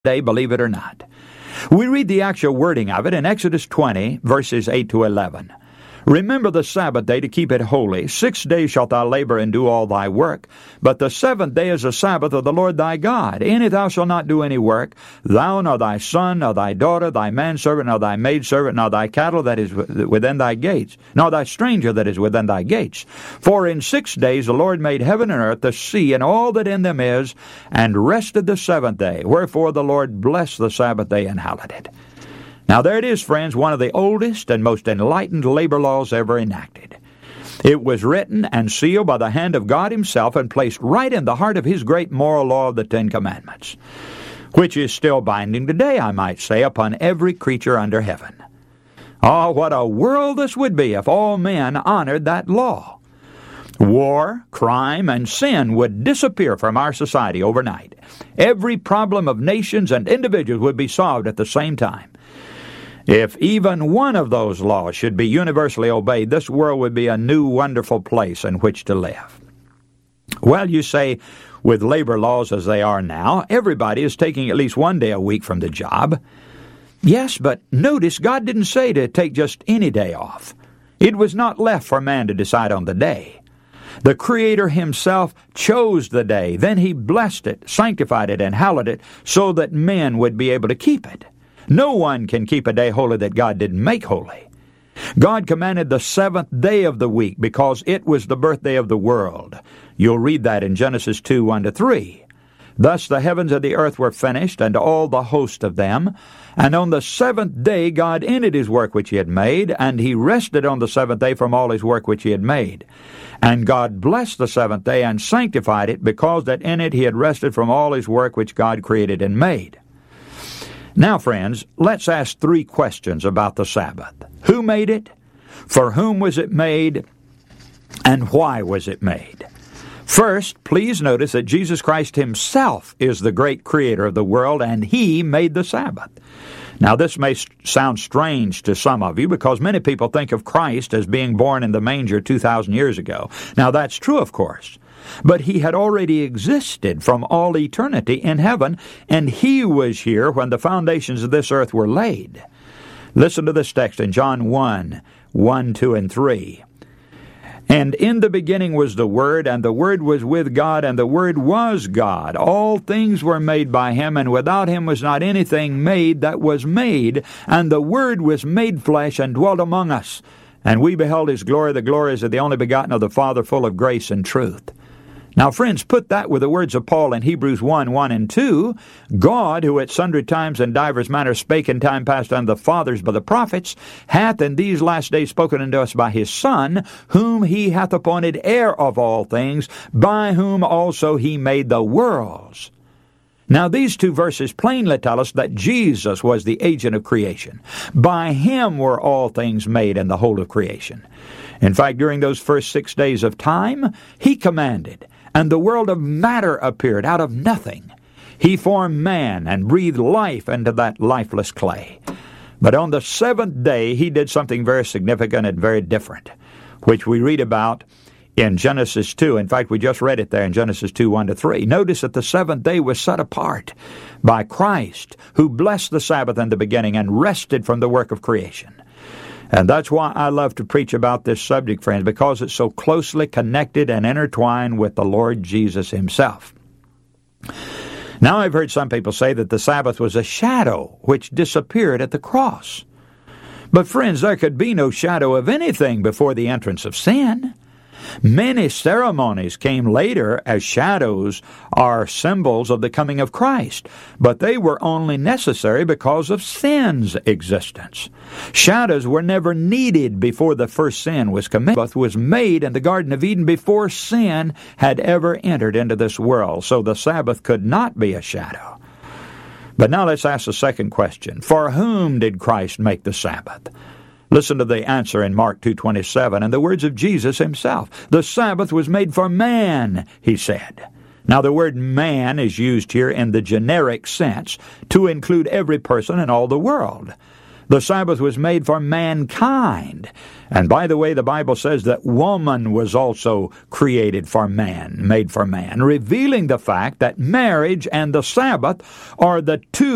day, believe it or not. We read the actual wording of it in Exodus 20, verses 8 to 11. Remember the Sabbath day to keep it holy. 6 days shalt thou labor and do all thy work. But the seventh day is the Sabbath of the Lord thy God. In it thou shalt not do any work, thou, nor thy son, nor thy daughter, thy manservant, nor thy maidservant, nor thy cattle that is within thy gates, nor thy stranger that is within thy gates. For in 6 days the Lord made heaven and earth, the sea, and all that in them is, and rested the seventh day. Wherefore the Lord blessed the Sabbath day and hallowed it. Now there it is, friends, one of the oldest and most enlightened labor laws ever enacted. It was written and sealed by the hand of God himself and placed right in the heart of his great moral law of the Ten Commandments, which is still binding today, I might say, upon every creature under heaven. Oh, what a world this would be if all men honored that law. War, crime, and sin would disappear from our society overnight. Every problem of nations and individuals would be solved at the same time. If even one of those laws should be universally obeyed, this world would be a new, wonderful place in which to live. Well, you say, with labor laws as they are now, everybody is taking at least 1 day a week from the job. Yes, but notice God didn't say to take just any day off. It was not left for man to decide on the day. The Creator himself chose the day. Then he blessed it, sanctified it, and hallowed it so that men would be able to keep it. No one can keep a day holy that God didn't make holy. God commanded the seventh day of the week because it was the birthday of the world. You'll read that in Genesis 2, 1-3. Thus the heavens and the earth were finished, and all the host of them. And on the seventh day God ended his work which he had made, and he rested on the seventh day from all his work which he had made. And God blessed the seventh day and sanctified it, because that in it he had rested from all his work which God created and made. Now, friends, let's ask 3 questions about the Sabbath. Who made it? For whom was it made? And why was it made? First, please notice that Jesus Christ himself is the great creator of the world, and he made the Sabbath. Now, this may sound strange to some of you because many people think of Christ as being born in the manger 2,000 years ago. Now, that's true, of course. But he had already existed from all eternity in heaven, and he was here when the foundations of this earth were laid. Listen to this text in John 1, 1, 2, and 3. And in the beginning was the Word, and the Word was with God, and the Word was God. All things were made by him, and without him was not anything made that was made. And the Word was made flesh and dwelt among us. And we beheld his glory, the glory as of the only begotten of the Father, full of grace and truth. Now, friends, put that with the words of Paul in Hebrews 1, 1 and 2. God, who at sundry times and divers manners spake in time past unto the fathers by the prophets, hath in these last days spoken unto us by his Son, whom he hath appointed heir of all things, by whom also he made the worlds. Now, these 2 verses plainly tell us that Jesus was the agent of creation. By him were all things made in the whole of creation. In fact, during those first 6 days of time, he commanded, and the world of matter appeared out of nothing. He formed man and breathed life into that lifeless clay. But on the seventh day, he did something very significant and very different, which we read about in Genesis 2. In fact, we just read it there in Genesis 2, 1-3. Notice that the seventh day was set apart by Christ, who blessed the Sabbath in the beginning and rested from the work of creation. And that's why I love to preach about this subject, friends, because it's so closely connected and intertwined with the Lord Jesus himself. Now, I've heard some people say that the Sabbath was a shadow which disappeared at the cross. But, friends, there could be no shadow of anything before the entrance of sin. Many ceremonies came later as shadows or symbols of the coming of Christ, but they were only necessary because of sin's existence. Shadows were never needed before the first sin was committed. Sabbath was made in the Garden of Eden before sin had ever entered into this world, so the Sabbath could not be a shadow. But now let's ask the second question. For whom did Christ make the Sabbath? Listen to the answer in Mark 2:27 and the words of Jesus himself. The Sabbath was made for man, he said. Now the word man is used here in the generic sense to include every person in all the world. The Sabbath was made for mankind. And by the way, the Bible says that woman was also created for man, made for man, revealing the fact that marriage and the Sabbath are the two